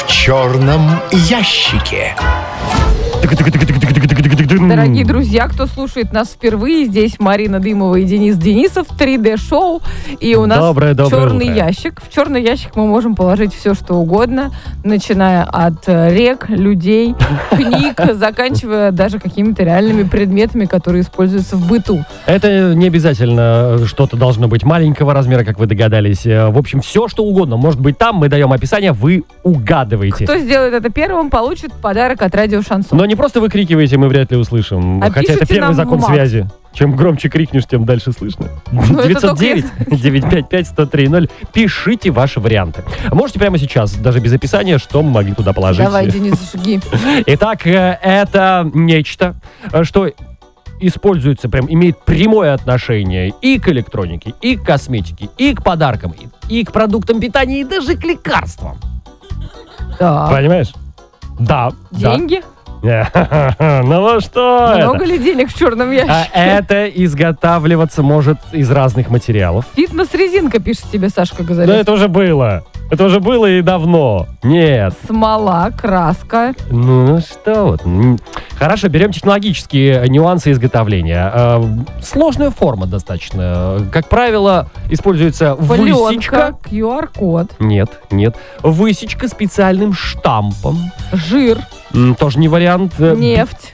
в черном ящике. Дорогие друзья, кто слушает нас впервые, здесь Марина Дымова и Денис Денисов, 3D-шоу. И у нас черный ящик. В черный ящик мы можем положить все, что угодно, начиная от рек, людей, книг, заканчивая даже какими-то реальными предметами, которые используются в быту. Это не обязательно что-то должно быть маленького размера, как вы догадались. В общем, все, что угодно может быть там. Мы даем описание, вы угадываете. Кто сделает это первым, получит подарок от радио «Шансон». Но не просто выкрикиваете, мы вряд ли услышим. Хотя это первый закон связи. Чем громче крикнешь, тем дальше слышно. 909-955-1030. Пишите ваши варианты. Можете прямо сейчас, даже без описания, что мы могли туда положить. Давай, Денис, жги. Итак, это нечто, что используется, прям имеет прямое отношение и к электронике, и к косметике, и к подаркам, и к продуктам питания, и даже к лекарствам. Да. Понимаешь? Да. Деньги? Ну что это? Много ли денег в черном ящике? Это изготавливаться может из разных материалов. Фитнес-резинка, пишет тебе Сашка Газарев. Да это уже было. Это уже было и давно. Нет. Смола, краска. Ну что вот. Хорошо, берем технологические нюансы изготовления. Сложная форма достаточно. Как правило, используется высечка. QR-код. Нет. Высечка специальным штампом. Жир. Тоже не вариант. Нефть.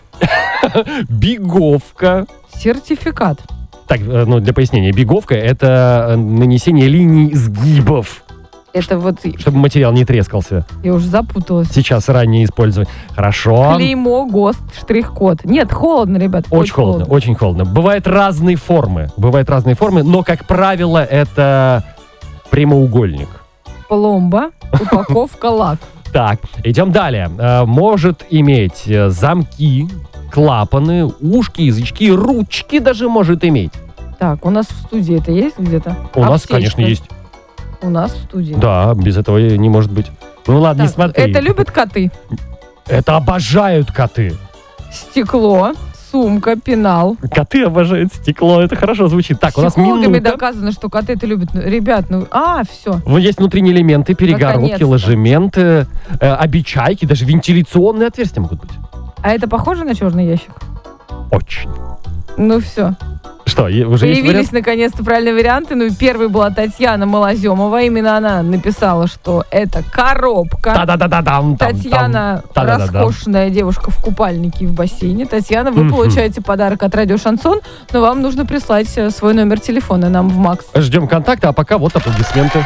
Биговка. Сертификат. Так, для пояснения. Биговка — это нанесение линий сгибов. Это вот... Чтобы материал не трескался. Я уже запуталась. Сейчас ранее использовать. Хорошо. Клеймо, ГОСТ, штрих-код. Нет, холодно, ребят. Очень холодно. Бывают разные формы, но, как правило, это прямоугольник. Пломба, упаковка, лак. Так, идем далее. Может иметь замки, клапаны, ушки, язычки, ручки даже может иметь. Так, у нас в студии это есть где-то? У нас, конечно, есть. У нас в студии. Да, без этого не может быть. Ну ладно, так, не смотри. Это любят коты? Это обожают коты. Стекло, сумка, пенал. Коты обожают стекло, это хорошо звучит. Так, у нас психологами доказано, что коты это любят. Ребят, все. Есть внутренние элементы, перегородки, ложементы, обечайки, даже вентиляционные отверстия могут быть. А это похоже на черный ящик? Очень. Ну все. Что, уже появились наконец-то правильные варианты. Первой была Татьяна Малоземова. Именно она написала, что это коробка. Татьяна роскошная девушка в купальнике и в бассейне. Татьяна, вы получаете подарок от радио «Шансон», но вам нужно прислать свой номер телефона нам в МАКС. Ждем контакта, а пока вот аплодисменты.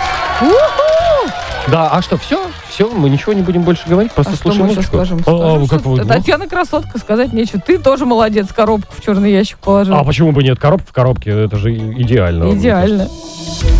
Да, а что, все, мы ничего не будем больше говорить, просто слушаем музычку. Скажем, Татьяна красотка, сказать нечего. Ты тоже молодец, коробку в черный ящик положил. А почему бы нет? Коробка в коробке, это же идеально. Идеально.